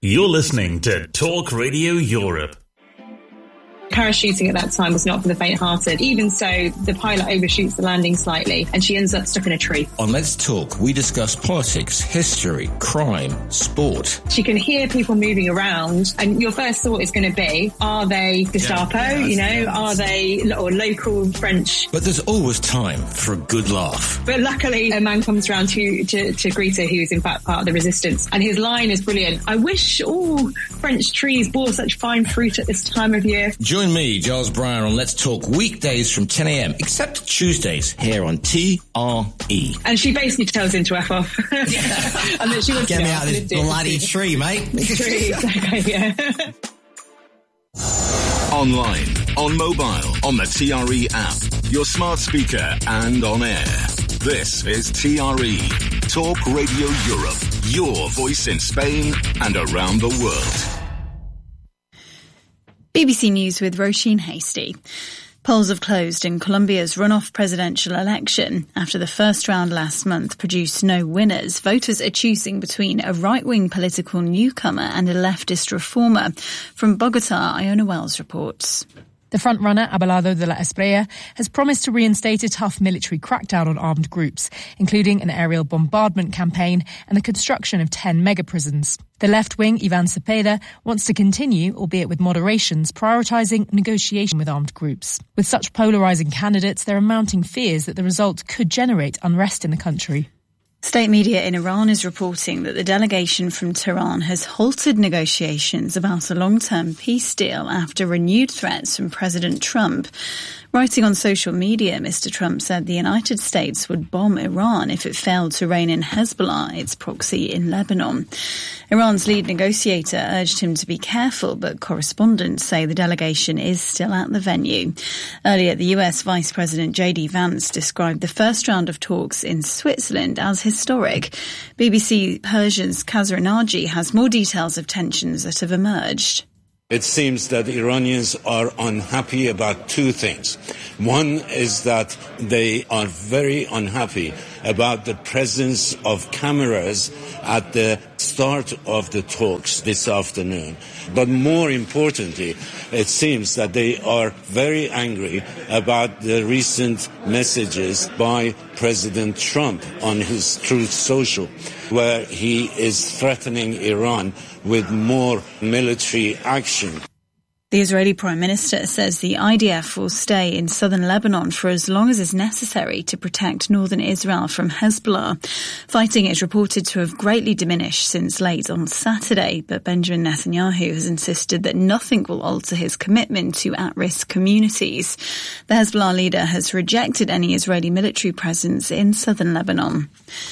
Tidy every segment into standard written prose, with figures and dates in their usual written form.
You're listening to Talk Radio Europe. Parachuting at that time was not for the faint-hearted. Even so, the pilot overshoots the landing slightly and she ends up stuck in a tree. On Let's Talk, we discuss politics, history, crime, sport. She can hear people moving around and your first thought is going to be, are they Gestapo? Are they or local French? But there's always time for a good laugh. But luckily, a man comes around to greet her, who's in fact part of the resistance. And his line is brilliant. I wish all French trees bore such fine fruit at this time of year. Join me, Giles Brown, on Let's Talk weekdays from 10 a.m, except Tuesdays, here on TRE. And she basically tells him to F off. And that she wants Get me out of this bloody tree, mate. Exactly, yeah. Online, on mobile, on the TRE app, your smart speaker and on air. This is TRE, Talk Radio Europe, your voice in Spain and around the world. BBC News with Roisin Hasty. Polls have closed in Colombia's runoff presidential election. After the first round last month produced no winners, voters are choosing between a right-wing political newcomer and a leftist reformer. From Bogota, Iona Wells reports. The frontrunner, Abelardo de la Espriella, has promised to reinstate a tough military crackdown on armed groups, including an aerial bombardment campaign and the construction of 10 mega-prisons. The left-wing, Ivan Cepeda, wants to continue, albeit with moderations, prioritising negotiation with armed groups. With such polarising candidates, there are mounting fears that the result could generate unrest in the country. State media in Iran is reporting that the delegation from Tehran has halted negotiations about a long-term peace deal after renewed threats from President Trump. Writing on social media, Mr. Trump said the United States would bomb Iran if it failed to rein in Hezbollah, its proxy in Lebanon. Iran's lead negotiator urged him to be careful, but correspondents say the delegation is still at the venue. Earlier, the US Vice President J.D. Vance described the first round of talks in Switzerland as historic. BBC Persian's Kazra Naji has more details of tensions that have emerged. It seems that Iranians are unhappy about two things. One is that they are very unhappy about the presence of cameras at the start of the talks this afternoon. But more importantly, it seems that they are very angry about the recent messages by President Trump on his Truth Social, where he is threatening Iran with more military action. The Israeli Prime Minister says the IDF will stay in southern Lebanon for as long as is necessary to protect northern Israel from Hezbollah. Fighting is reported to have greatly diminished since late on Saturday, but Benjamin Netanyahu has insisted that nothing will alter his commitment to at-risk communities. The Hezbollah leader has rejected any Israeli military presence in southern Lebanon.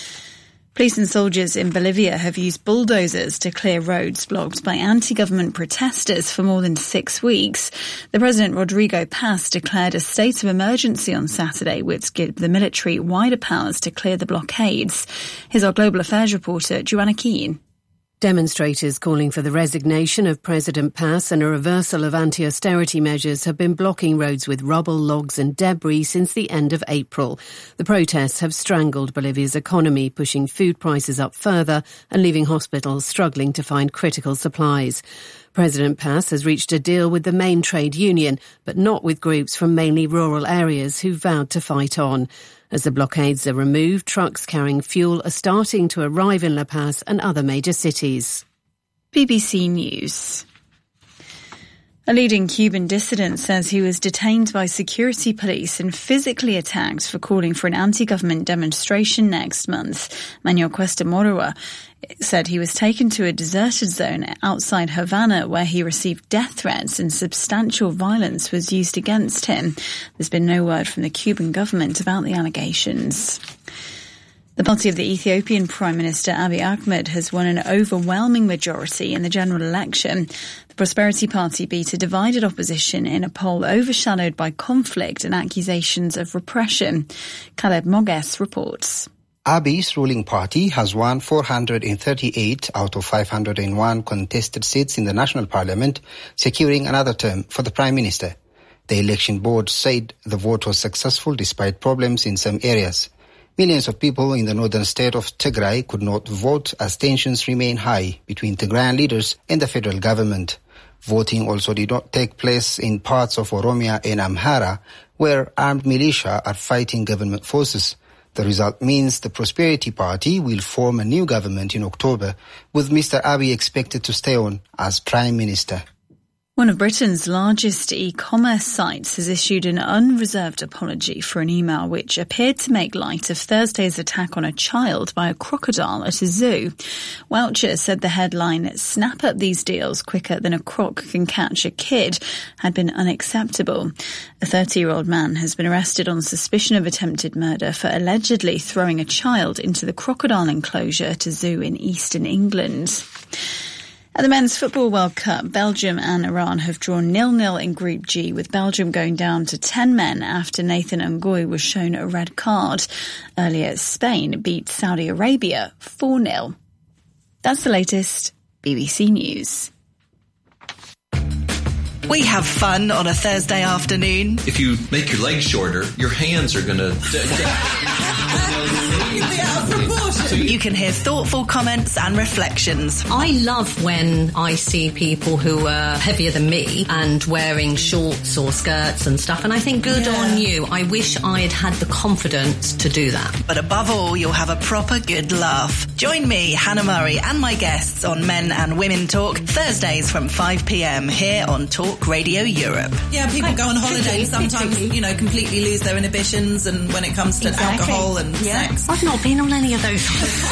Police and soldiers in Bolivia have used bulldozers to clear roads blocked by anti-government protesters for more than 6 weeks. The President Rodrigo Paz declared a state of emergency on Saturday, which gives the military wider powers to clear the blockades. Here's our Global Affairs reporter, Joanna Keane. Demonstrators calling for the resignation of President Paz and a reversal of anti-austerity measures have been blocking roads with rubble, logs and debris since the end of April. The protests have strangled Bolivia's economy, pushing food prices up further and leaving hospitals struggling to find critical supplies. President Paz has reached a deal with the main trade union, but not with groups from mainly rural areas who vowed to fight on. As the blockades are removed, trucks carrying fuel are starting to arrive in La Paz and other major cities. BBC News. A leading Cuban dissident says he was detained by security police and physically attacked for calling for an anti-government demonstration next month. Manuel Cuesta Morua said he was taken to a deserted zone outside Havana where he received death threats and substantial violence was used against him. There's been no word from the Cuban government about the allegations. The party of the Ethiopian Prime Minister Abiy Ahmed has won an overwhelming majority in the general election. The Prosperity Party beat a divided opposition in a poll overshadowed by conflict and accusations of repression. Caleb Moges reports. Abiy's ruling party has won 438 out of 501 contested seats in the national parliament, securing another term for the Prime Minister. The election board said the vote was successful despite problems in some areas. Millions of people in the northern state of Tigray could not vote as tensions remain high between Tigrayan leaders and the federal government. Voting also did not take place in parts of Oromia and Amhara, where armed militia are fighting government forces. The result means the Prosperity Party will form a new government in October, with Mr. Abiy expected to stay on as Prime Minister. One of Britain's largest e-commerce sites has issued an unreserved apology for an email which appeared to make light of Thursday's attack on a child by a crocodile at a zoo. Welcher said the headline, "Snap up these deals quicker than a croc can catch a kid," had been unacceptable. A 30-year-old man has been arrested on suspicion of attempted murder for allegedly throwing a child into the crocodile enclosure at a zoo in eastern England. At the Men's Football World Cup, Belgium and Iran have drawn 0-0 in Group G, with Belgium going down to 10 men after Nathan Ngoy was shown a red card. Earlier, Spain beat Saudi Arabia 4-0. That's the latest. BBC News. We have fun on a Thursday afternoon. If you make your legs shorter, your hands are going to... You can hear thoughtful comments and reflections. I love when I see people who are heavier than me and wearing shorts or skirts and stuff, and I think good on you. I wish I'd had the confidence to do that. But above all, you'll have a proper good laugh. Join me, Hannah Murray, and my guests on Men and Women Talk, Thursdays from 5 p.m. here on Talk Radio Europe. Yeah, people go on holiday and sometimes, completely lose their inhibitions, and when it comes to alcohol and sex. I've not been on any of those.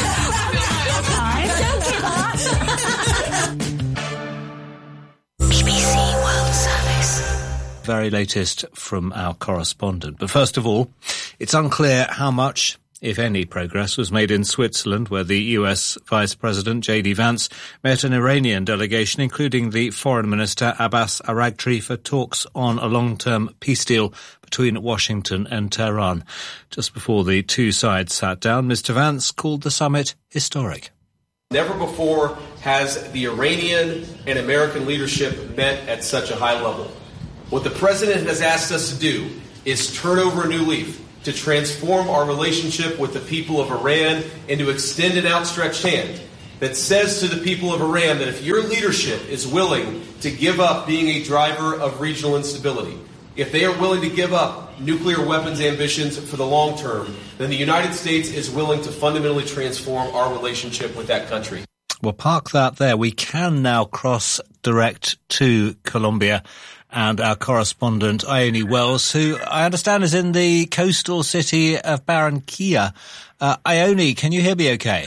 BBC World Service. Very latest from our correspondent. But first of all, it's unclear how much, if any, progress was made in Switzerland, where the US Vice President J.D. Vance met an Iranian delegation, including the Foreign Minister Abbas Araghchi, for talks on a long-term peace deal between Washington and Tehran. Just before the two sides sat down, Mr. Vance called the summit historic. Never before has the Iranian and American leadership met at such a high level. What the president has asked us to do is turn over a new leaf, to transform our relationship with the people of Iran and to extend an outstretched hand that says to the people of Iran that if your leadership is willing to give up being a driver of regional instability, if they are willing to give up nuclear weapons ambitions for the long term, then the United States is willing to fundamentally transform our relationship with that country. We'll park that there. We can now cross direct to Colombia, and our correspondent, Ione Wells, who I understand is in the coastal city of Barranquilla. Ione, can you hear me okay?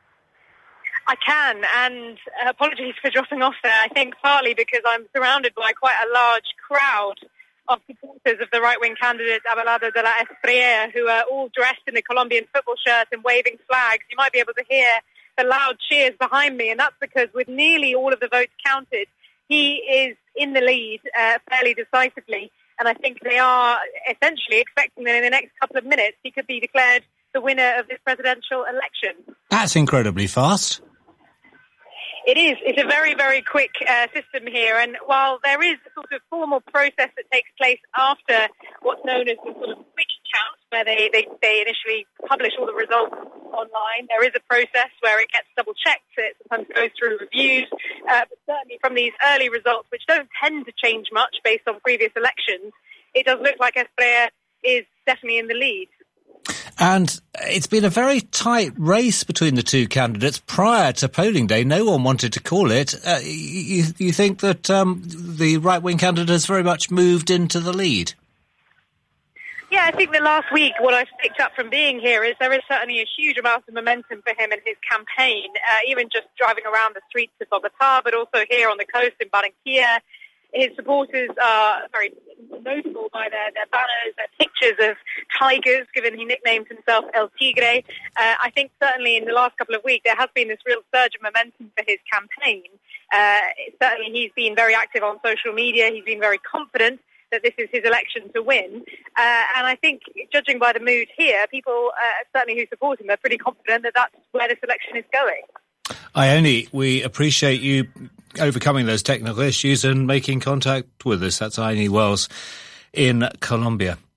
I can, and apologies for dropping off there. I think partly because I'm surrounded by quite a large crowd of supporters of the right-wing candidate Abelardo de la Espriella, who are all dressed in the Colombian football shirt and waving flags. You might be able to hear the loud cheers behind me, and that's because with nearly all of the votes counted, he is in the lead fairly decisively, and I think they are essentially expecting that in the next couple of minutes he could be declared the winner of this presidential election. That's incredibly fast. It is. It's a very, very quick system here, and while there is a sort of formal process that takes place after what's known as the sort of quick count, where they initially publish all the results online, there is a process where it gets double-checked, it sometimes goes through reviews, but certainly from these early results, which don't tend to change much based on previous elections, it does look like Espriella is definitely in the lead. And it's been a very tight race between the two candidates prior to polling day. No one wanted to call it. You think that the right-wing candidate has very much moved into the lead? Yeah, I think that last week what I've picked up from being here is there is certainly a huge amount of momentum for him in his campaign, even just driving around the streets of Bogotá, but also here on the coast in Barranquilla. His supporters are very notable by their banners, their pictures of tigers, given he nicknamed himself El Tigre. I think certainly in the last couple of weeks there has been this real surge of momentum for his campaign. Certainly he's been very active on social media. He's been very confident that this is his election to win. And I think, judging by the mood here, people certainly who support him are pretty confident that that's where this election is going. Ione, we appreciate you overcoming those technical issues and making contact with us. That's Ione Wells in Colombia.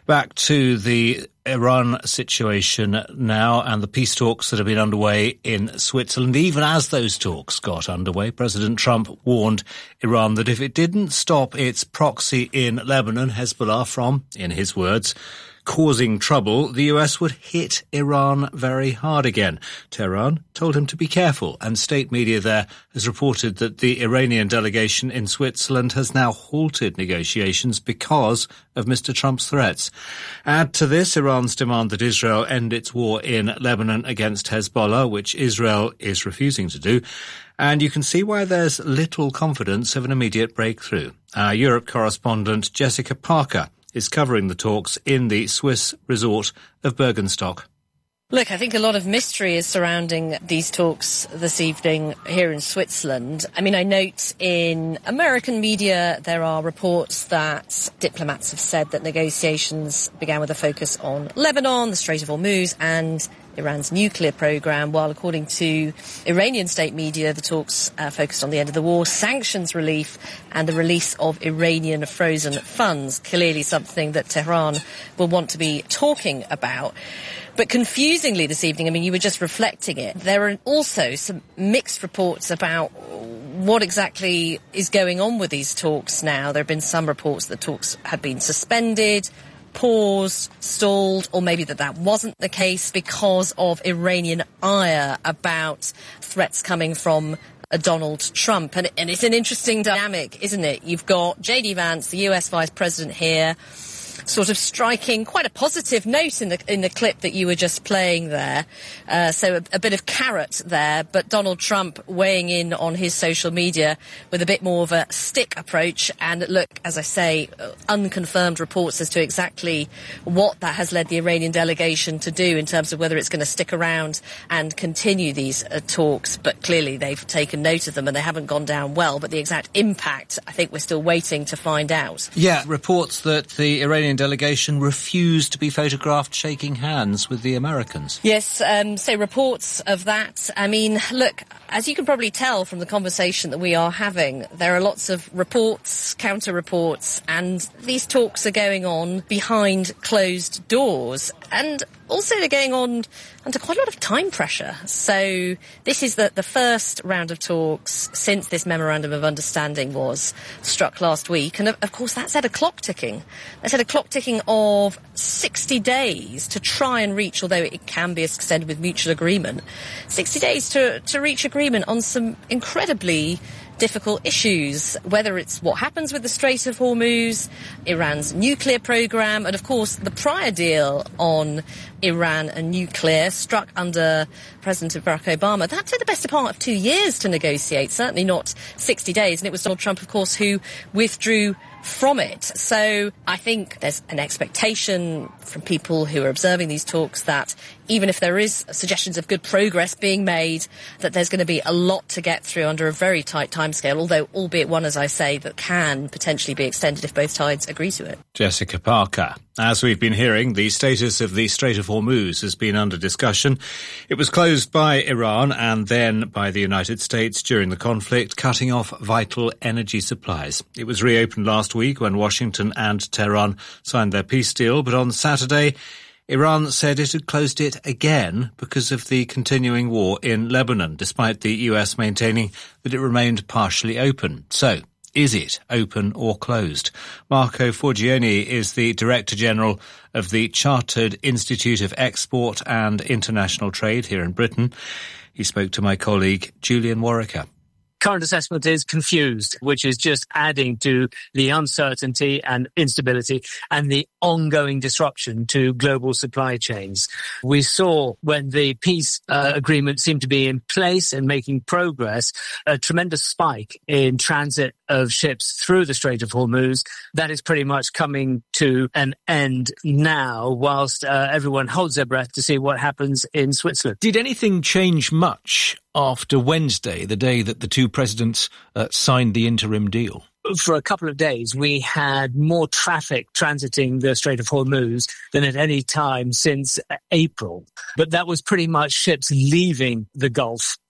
Back to the Iran situation now and the peace talks that have been underway in Switzerland. Even as those talks got underway, President Trump warned Iran that if it didn't stop its proxy in Lebanon, Hezbollah, from, in his words, causing trouble, the US would hit Iran very hard again. Tehran told him to be careful, and state media there has reported that the Iranian delegation in Switzerland has now halted negotiations because of Mr. Trump's threats. Add to this Iran's demand that Israel end its war in Lebanon against Hezbollah, which Israel is refusing to do, and you can see why there's little confidence of an immediate breakthrough. Our Europe correspondent Jessica Parker is covering the talks in the Swiss resort of Bergenstock. Look, I think a lot of mystery is surrounding these talks this evening here in Switzerland. I mean, I note in American media there are reports that diplomats have said that negotiations began with a focus on Lebanon, the Strait of Hormuz and Iran's nuclear program, while according to Iranian state media, the talks focused on the end of the war, sanctions relief and the release of Iranian frozen funds, clearly something that Tehran will want to be talking about. But confusingly this evening, I mean, you were just reflecting it, there are also some mixed reports about what exactly is going on with these talks now. There have been some reports that talks had been suspended, paused, stalled, or maybe that wasn't the case because of Iranian ire about threats coming from Donald Trump. And it's an interesting dynamic, isn't it? You've got J.D. Vance, the US Vice President here, sort of striking quite a positive note in the clip that you were just playing there. So a bit of carrot there, but Donald Trump weighing in on his social media with a bit more of a stick approach. And look, as I say, unconfirmed reports as to exactly what that has led the Iranian delegation to do in terms of whether it's going to stick around and continue these talks. But clearly they've taken note of them and they haven't gone down well. But the exact impact, I think we're still waiting to find out. Yeah, reports that the Iranian delegation refused to be photographed shaking hands with the Americans. Yes, so reports of that. I mean, look, as you can probably tell from the conversation that we are having, there are lots of reports, counter-reports, and these talks are going on behind closed doors. And also they're going on under quite a lot of time pressure. So this is the first round of talks since this memorandum of understanding was struck last week. And of course that set a clock ticking. They set a clock ticking of 60 days to try and reach, although it can be extended with mutual agreement, 60 days to reach agreement on some incredibly difficult issues, whether it's what happens with the Strait of Hormuz, Iran's nuclear program, and of course the prior deal on Iran and nuclear struck under President Barack Obama. That took the best part of 2 years to negotiate, certainly not 60 days. And it was Donald Trump, of course, who withdrew from it. So I think there's an expectation from people who are observing these talks that even if there is suggestions of good progress being made, that there's going to be a lot to get through under a very tight timescale, although albeit one, as I say, that can potentially be extended if both sides agree to it. Jessica Parker. As we've been hearing, the status of the Strait of Hormuz has been under discussion. It was closed by Iran and then by the United States during the conflict, cutting off vital energy supplies. It was reopened last week when Washington and Tehran signed their peace deal, but on Saturday, Iran said it had closed it again because of the continuing war in Lebanon, despite the US maintaining that it remained partially open. So, is it open or closed? Marco Forgione is the Director General of the Chartered Institute of Export and International Trade here in Britain. He spoke to my colleague Julian Warwicker. Current assessment is confused, which is just adding to the uncertainty and instability and the ongoing disruption to global supply chains. We saw when the peace agreement seemed to be in place and making progress, a tremendous spike in transit of ships through the Strait of Hormuz. That is pretty much coming to an end now, whilst everyone holds their breath to see what happens in Switzerland. Did anything change much after Wednesday, the day that the two presidents signed the interim deal? For a couple of days, we had more traffic transiting the Strait of Hormuz than at any time since April. But that was pretty much ships leaving the Gulf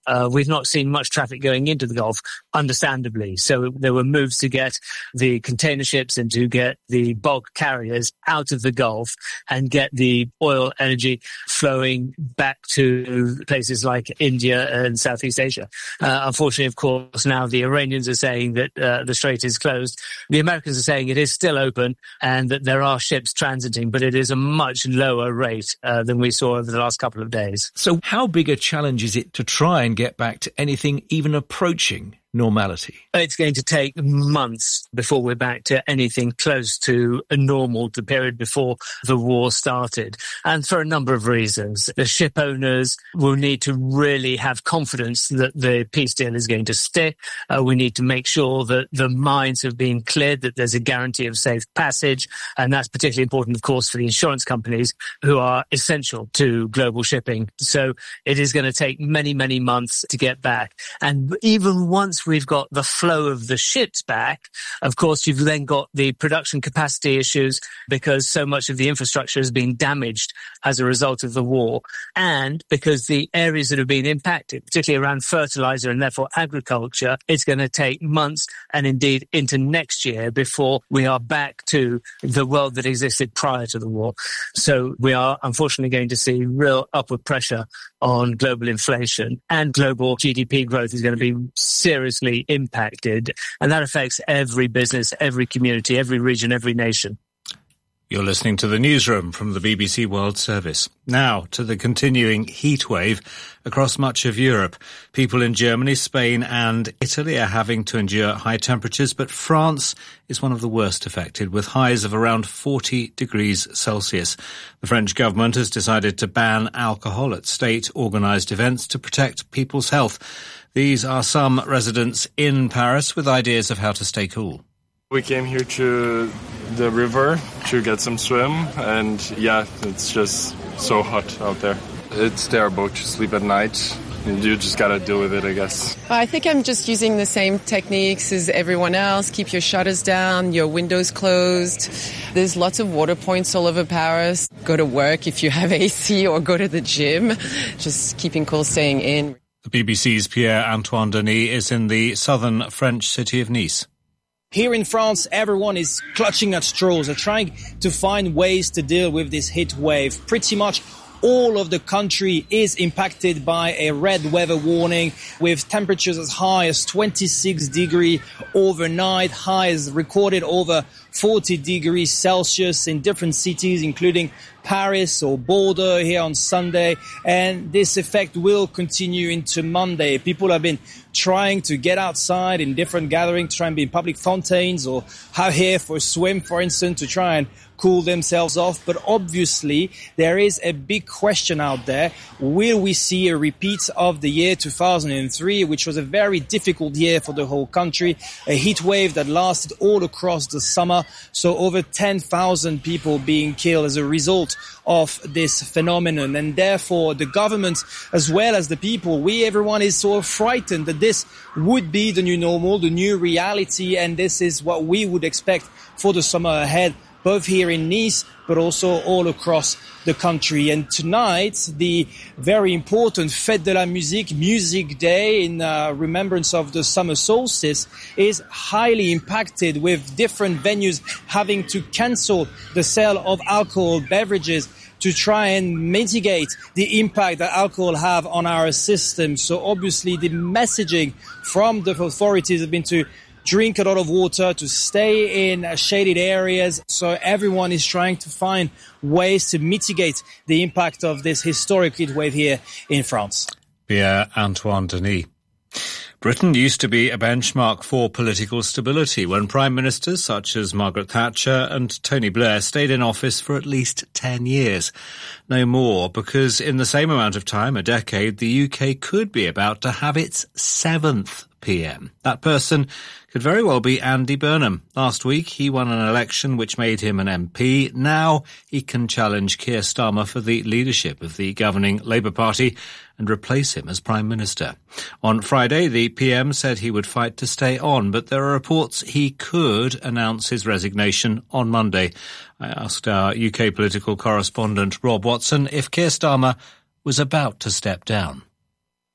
We've not seen much traffic going into the Gulf, understandably. So there were moves to get the container ships and to get the bulk carriers out of the Gulf and get the oil energy flowing back to places like India and Southeast Asia. Unfortunately, of course, now the Iranians are saying that the strait is closed. The Americans are saying it is still open and that there are ships transiting, but it is a much lower rate than we saw over the last couple of days. So how big a challenge is it to try and get back to anything even approaching normality? It's going to take months before we're back to anything close to a normal, the period before the war started. And for a number of reasons. The ship owners will need to really have confidence that the peace deal is going to stick. We need to make sure that the mines have been cleared, that there's a guarantee of safe passage. And that's particularly important, of course, for the insurance companies who are essential to global shipping. So it is going to take many, many months to get back. And even once we've got the flow of the ships back, of course, you've then got the production capacity issues because so much of the infrastructure has been damaged as a result of the war. And because the areas that have been impacted, particularly around fertilizer and therefore agriculture, it's going to take months and indeed into next year before we are back to the world that existed prior to the war. So we are unfortunately going to see real upward pressure on global inflation, and global GDP growth is going to be seriously impacted. And that affects every business, every community, every region, every nation. You're listening to the newsroom from the BBC World Service. Now to the continuing heat wave across much of Europe. People in Germany, Spain and Italy are having to endure high temperatures, but France is one of the worst affected, with highs of around 40 degrees Celsius. The French government has decided to ban alcohol at state-organised events to protect people's health. These are some residents in Paris with ideas of how to stay cool. We came here to the river to get some swim, and it's just so hot out there. It's terrible to sleep at night. You just gotta deal with it, I guess. I think I'm just using the same techniques as everyone else. Keep your shutters down, your windows closed. There's lots of water points all over Paris. Go to work if you have AC or go to the gym. Just keeping cool, staying in. The BBC's Pierre-Antoine Denis is in the southern French city of Nice. Here in France, everyone is clutching at straws. They're trying to find ways to deal with this heat wave. Pretty much all of the country is impacted by a red weather warning, with temperatures as high as 26 degrees overnight, highs recorded over 40 degrees Celsius in different cities, including Paris or Bordeaux here on Sunday. And this effect will continue into Monday. People have been trying to get outside in different gatherings, try and be in public fountains or out here for a swim, for instance, to try and cool themselves off. But obviously, there is a big question out there. Will we see a repeat of the year 2003, which was a very difficult year for the whole country, a heat wave that lasted all across the summer, so over 10,000 people being killed as a result of this phenomenon. And therefore, the government, as well as the people, everyone is sort of frightened that this would be the new normal, the new reality, and this is what we would expect for the summer ahead, both here in Nice, but also all across the country. And tonight, the very important Fête de la Musique, Music Day, in remembrance of the summer solstice, is highly impacted, with different venues having to cancel the sale of alcohol beverages to try and mitigate the impact that alcohol have on our system. So obviously the messaging from the authorities have been to drink a lot of water, to stay in shaded areas. So everyone is trying to find ways to mitigate the impact of this historic heat wave here in France. Pierre-Antoine Denis. Britain used to be a benchmark for political stability when prime ministers such as Margaret Thatcher and Tony Blair stayed in office for at least 10 years. No more, because in the same amount of time, a decade, the UK could be about to have its 7th PM. That person could very well be Andy Burnham. Last week, he won an election which made him an MP. Now he can challenge Keir Starmer for the leadership of the governing Labour Party and replace him as Prime Minister. On Friday, the PM said he would fight to stay on, but there are reports he could announce his resignation on Monday. I asked our UK political correspondent Rob Watson if Keir Starmer was about to step down.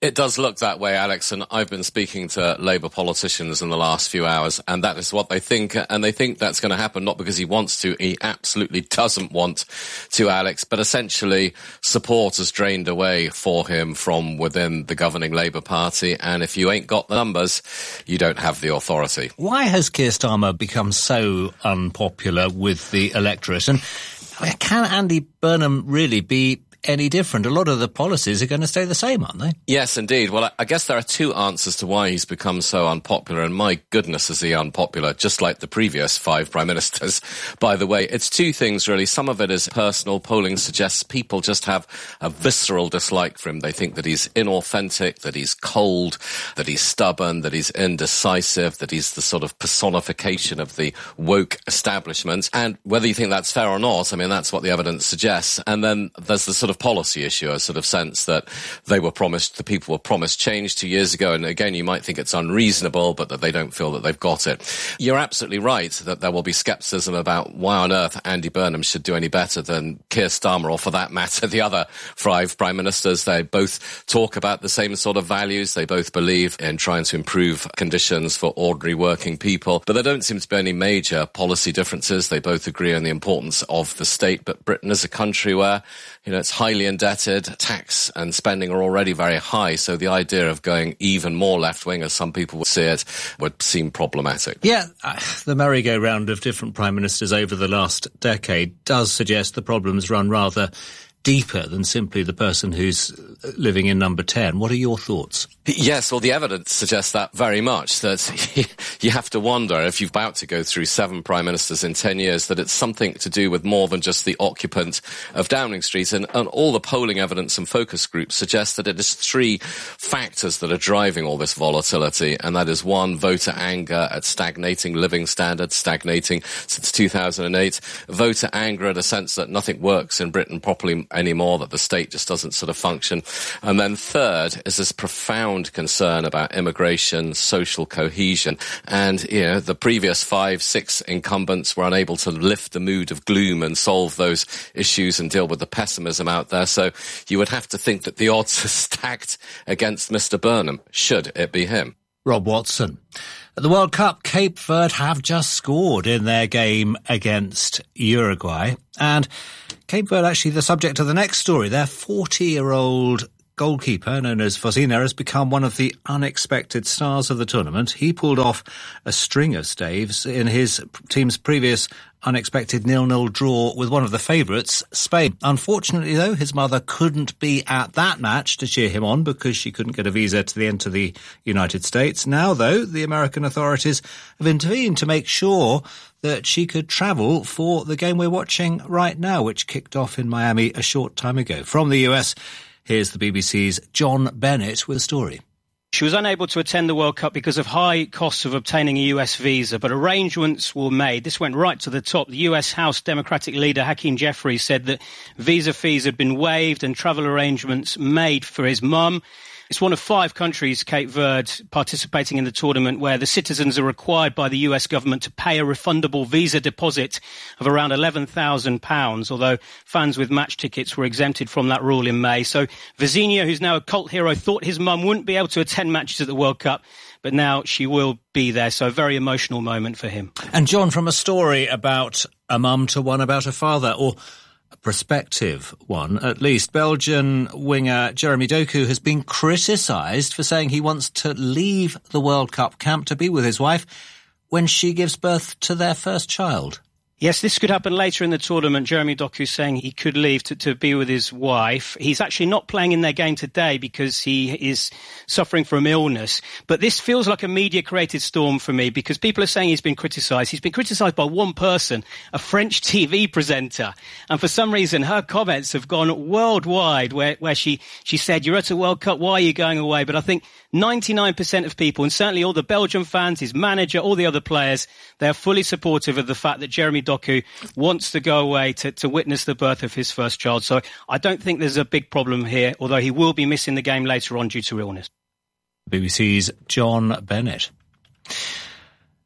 It does look that way, Alex, and I've been speaking to Labour politicians in the last few hours, and that is what they think, and they think that's going to happen, not because he wants to, he absolutely doesn't want to, Alex, but essentially support has drained away for him from within the governing Labour Party, and if you ain't got the numbers, you don't have the authority. Why has Keir Starmer become so unpopular with the electorate, and can Andy Burnham really be any different? A lot of the policies are going to stay the same, aren't they? Yes, indeed. Well, I guess there are two answers to why he's become so unpopular, and my goodness is he unpopular, just like the previous 5 prime ministers, by the way. It's two things, really. Some of it is personal. Polling suggests people just have a visceral dislike for him. They think that he's inauthentic, that he's cold, that he's stubborn, that he's indecisive, that he's the sort of personification of the woke establishment. And whether you think that's fair or not, I mean, that's what the evidence suggests. And then there's the sort of policy issue, a sort of sense that the people were promised change 2 years ago, and again, you might think it's unreasonable, but that they don't feel that they've got it. You're absolutely right that there will be scepticism about why on earth Andy Burnham should do any better than Keir Starmer, or for that matter, the other 5 prime ministers. They both talk about the same sort of values. They both believe in trying to improve conditions for ordinary working people, but there don't seem to be any major policy differences. They both agree on the importance of the state, but Britain is a country where, it's highly indebted, tax and spending are already very high, so the idea of going even more left-wing, as some people would see it, would seem problematic. Yeah, the merry-go-round of different prime ministers over the last decade does suggest the problems run rather deeper than simply the person who's living in number 10. What are your thoughts? Yes, well, the evidence suggests that very much, that you have to wonder, if you're about to go through 7 prime ministers in 10 years, that it's something to do with more than just the occupant of Downing Street. And all the polling evidence and focus groups suggest that it is 3 factors that are driving all this volatility. And that is 1, voter anger at stagnating living standards, stagnating since 2008. Voter anger at a sense that nothing works in Britain properly anymore, that the state just doesn't sort of function. And then third is this profound concern about immigration, social cohesion. And, the previous 5, 6 incumbents were unable to lift the mood of gloom and solve those issues and deal with the pessimism out there. So you would have to think that the odds are stacked against Mr. Burnham, should it be him. Rob Watson. At the World Cup, Cape Verde have just scored in their game against Uruguay. And Cape Verde actually the subject of the next story. Their 40-year-old goalkeeper, known as Fozina, has become one of the unexpected stars of the tournament. He pulled off a string of staves in his team's previous unexpected 0-0 draw with one of the favourites, Spain. Unfortunately, though, his mother couldn't be at that match to cheer him on because she couldn't get a visa to enter the United States. Now, though, the American authorities have intervened to make sure that she could travel for the game we're watching right now, which kicked off in Miami a short time ago. From the US, here's the BBC's John Bennett with a story. She was unable to attend the World Cup because of high costs of obtaining a US visa, but arrangements were made. This went right to the top. The US House Democratic leader Hakeem Jeffries said that visa fees had been waived and travel arrangements made for his mum. It's one of 5 countries, Cape Verde, participating in the tournament where the citizens are required by the US government to pay a refundable visa deposit of around £11,000, although fans with match tickets were exempted from that rule in May. So Vizinha, who's now a cult hero, thought his mum wouldn't be able to attend matches at the World Cup, but now she will be there. So a very emotional moment for him. And John, from a story about a mum to one about a father, or a prospective one, at least, Belgian winger Jeremy Doku has been criticised for saying he wants to leave the World Cup camp to be with his wife when she gives birth to their first child. Yes, this could happen later in the tournament. Jeremy Doku saying he could leave to be with his wife. He's actually not playing in their game today because he is suffering from illness. But this feels like a media-created storm for me because people are saying he's been criticised. He's been criticised by one person, a French TV presenter. And for some reason, her comments have gone worldwide where she said, "You're at a World Cup, why are you going away?" But I think 99% of people, and certainly all the Belgian fans, his manager, all the other players, they're fully supportive of the fact that Jeremy Doku wants to go away to witness the birth of his first child. So I don't think there's a big problem here, although he will be missing the game later on due to illness. BBC's John Bennett.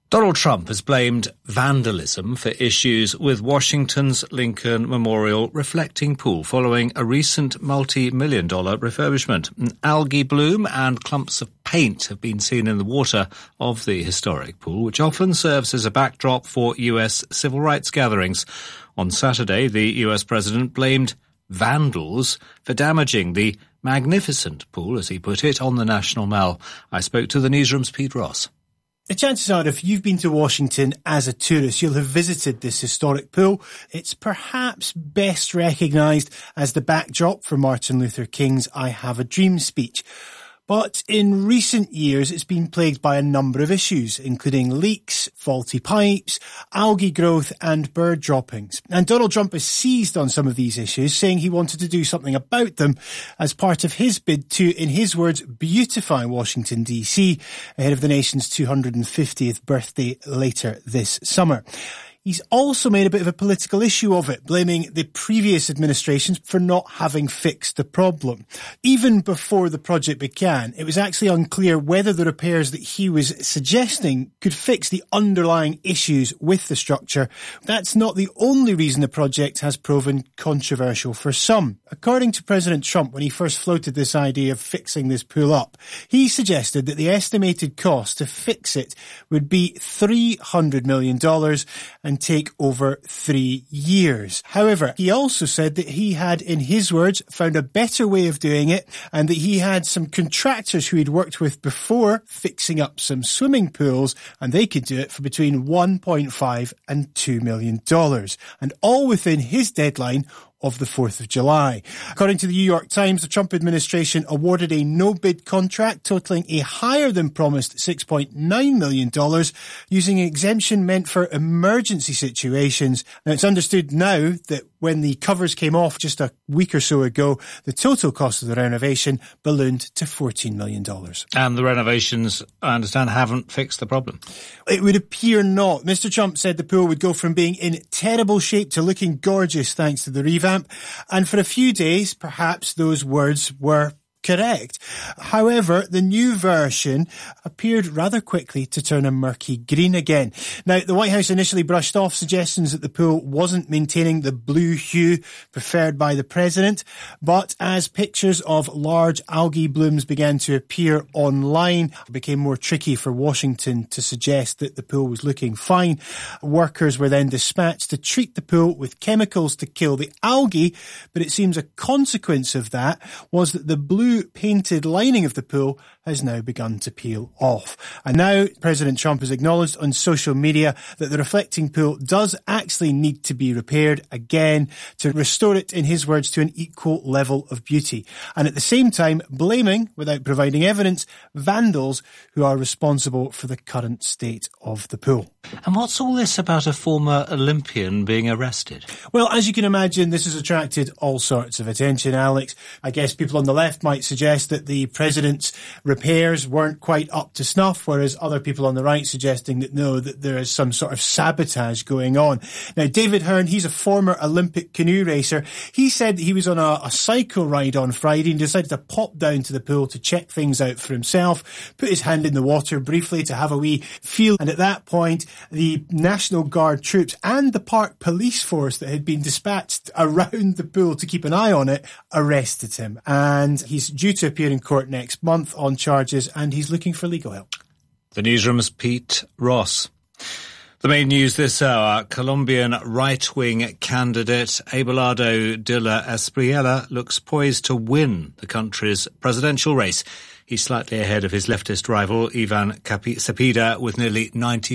Donald Trump has blamed vandalism for issues with Washington's Lincoln Memorial reflecting pool following a recent multi-million-dollar refurbishment. An algae bloom and clumps of paint have been seen in the water of the historic pool, which often serves as a backdrop for US civil rights gatherings. On Saturday, the US president blamed vandals for damaging the magnificent pool, as he put it, on the National Mall. I spoke to the newsroom's Pete Ross. The chances are, if you've been to Washington as a tourist, you'll have visited this historic pool. It's perhaps best recognised as the backdrop for Martin Luther King's I Have a Dream speech. But in recent years, it's been plagued by a number of issues, including leaks, faulty pipes, algae growth and bird droppings. And Donald Trump has seized on some of these issues, saying he wanted to do something about them as part of his bid to, in his words, beautify Washington, D.C. ahead of the nation's 250th birthday later this summer. He's also made a bit of a political issue of it, blaming the previous administrations for not having fixed the problem. Even before the project began, it was actually unclear whether the repairs that he was suggesting could fix the underlying issues with the structure. That's not the only reason the project has proven controversial for some. According to President Trump, when he first floated this idea of fixing this pool up, he suggested that the estimated cost to fix it would be $300 million and take over 3 years. However, he also said that he had, in his words, found a better way of doing it and that he had some contractors who he'd worked with before fixing up some swimming pools and they could do it for between $1.5 and $2 million. And all within his deadline of the 4th of July. According to the New York Times, the Trump administration awarded a no-bid contract totaling a higher than promised $6.9 million using an exemption meant for emergency situations. Now, it's understood now that when the covers came off just a week or so ago, the total cost of the renovation ballooned to $14 million. And the renovations, I understand, haven't fixed the problem. It would appear not. Mr. Trump said the pool would go from being in terrible shape to looking gorgeous thanks to the revamp. And for a few days, perhaps those words were correct. However, the new version appeared rather quickly to turn a murky green again. Now, the White House initially brushed off suggestions that the pool wasn't maintaining the blue hue preferred by the president, but as pictures of large algae blooms began to appear online, it became more tricky for Washington to suggest that the pool was looking fine. Workers were then dispatched to treat the pool with chemicals to kill the algae, but it seems a consequence of that was that the blue painted lining of the pool has now begun to peel off. And now President Trump has acknowledged on social media that the reflecting pool does actually need to be repaired again to restore it, in his words, to an equal level of beauty. And at the same time blaming, without providing evidence, vandals who are responsible for the current state of the pool. And what's all this about a former Olympian being arrested? Well, as you can imagine, this has attracted all sorts of attention, Alex. I guess people on the left might suggest that the president's repairs weren't quite up to snuff, whereas other people on the right suggesting that no, that there is some sort of sabotage going on. Now, David Hearn, he's a former Olympic canoe racer. He said that he was on a cycle ride on Friday and decided to pop down to the pool to check things out for himself, put his hand in the water briefly to have a wee feel. And at that point, the National Guard troops and the park police force that had been dispatched around the pool to keep an eye on it arrested him. And he's due to appear in court next month on charges, and he's looking for legal help. The newsroom's Pete Ross. The main news this hour, Colombian right-wing candidate Abelardo de la Espriella looks poised to win the country's presidential race. He's slightly ahead of his leftist rival, Ivan Cepeda, with nearly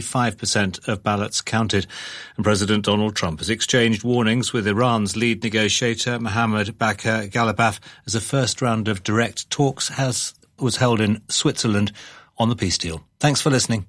95% of ballots counted. And President Donald Trump has exchanged warnings with Iran's lead negotiator, Mohammed Bakr Ghalibaf, as a first round of direct talks was held in Switzerland on the peace deal. Thanks for listening.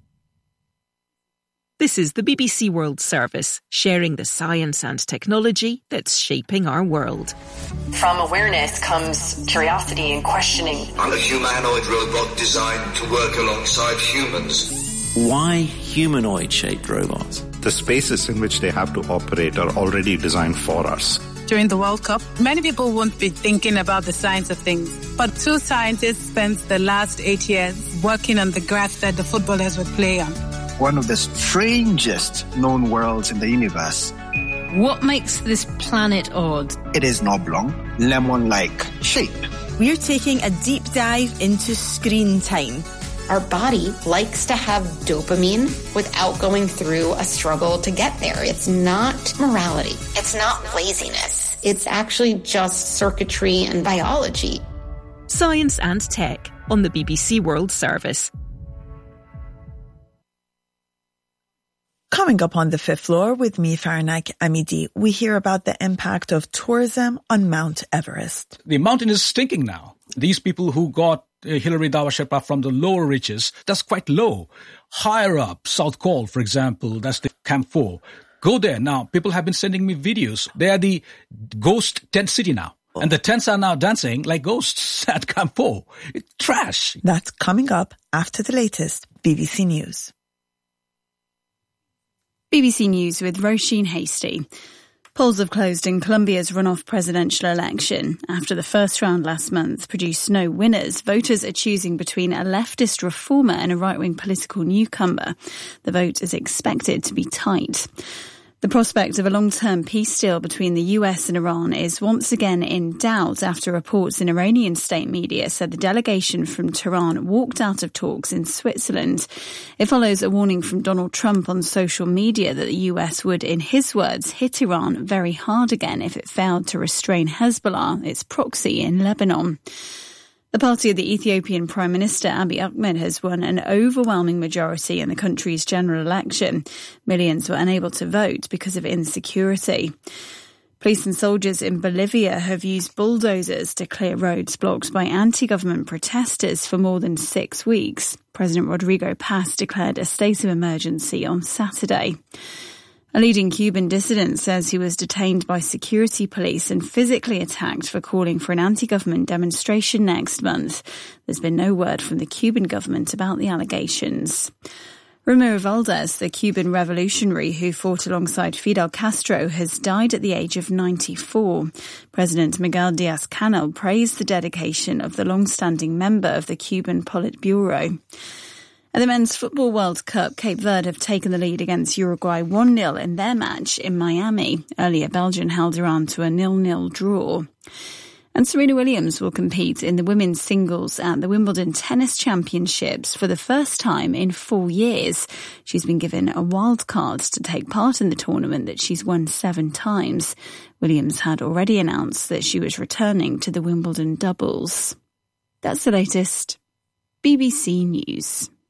This is the BBC World Service, sharing the science and technology that's shaping our world. From awareness comes curiosity and questioning. I'm a humanoid robot designed to work alongside humans. Why humanoid-shaped robots? The spaces in which they have to operate are already designed for us. During the World Cup, many people won't be thinking about the science of things. But two scientists spent the last 8 years working on the grass that the footballers would play on. one of the strangest known worlds in the universe. What makes this planet odd? It is an oblong, lemon-like shape. We're taking a deep dive into screen time. Our body likes to have dopamine without going through a struggle to get there. It's not morality. It's not laziness. It's actually just circuitry and biology. Science and Tech on the BBC World Service. Coming up on the fifth floor with me, Farnak Amidi, we hear about the impact of tourism on Mount Everest. The mountain is stinking now. These people who got Hilary Dawa Sherpa from the lower reaches, that's quite low. Higher up, South Col, for example, that's the Camp 4. Go there now. People have been sending me videos. They are the ghost tent city now. And the tents are now dancing like ghosts at Camp 4. It's trash. That's coming up after the latest BBC News. BBC News with Roisin Hastie. Polls have closed in Colombia's runoff presidential election. After the first round last month produced no winners, voters are choosing between a leftist reformer and a right-wing political newcomer. The vote is expected to be tight. The prospect of a long-term peace deal between the US and Iran is once again in doubt after reports in Iranian state media said the delegation from Tehran walked out of talks in Switzerland. It follows a warning from Donald Trump on social media that the US would, in his words, hit Iran very hard again if it failed to restrain Hezbollah, its proxy in Lebanon. The party of the Ethiopian Prime Minister Abiy Ahmed has won an overwhelming majority in the country's general election. Millions were unable to vote because of insecurity. Police and soldiers in Bolivia have used bulldozers to clear roads blocked by anti-government protesters for more than 6 weeks. President Rodrigo Paz declared a state of emergency on Saturday. A leading Cuban dissident says he was detained by security police and physically attacked for calling for an anti-government demonstration next month. There's been no word from the Cuban government about the allegations. Ramiro Valdez, the Cuban revolutionary who fought alongside Fidel Castro, has died at the age of 94. President Miguel Diaz-Canel praised the dedication of the long-standing member of the Cuban Politburo. At the Men's Football World Cup, Cape Verde have taken the lead against Uruguay 1-0 in their match in Miami. Earlier, Belgium held Iran to a 0-0 draw. And Serena Williams will compete in the women's singles at the Wimbledon Tennis Championships for the first time in 4 years. She's been given a wild card to take part in the tournament that she's won 7 times. Williams had already announced that she was returning to the Wimbledon doubles. That's the latest. BBC News.